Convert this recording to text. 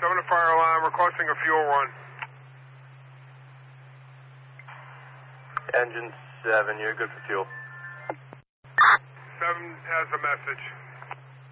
7 to fire alarm, requesting a fuel run. Engine 7, you're good for fuel. 7 has a message.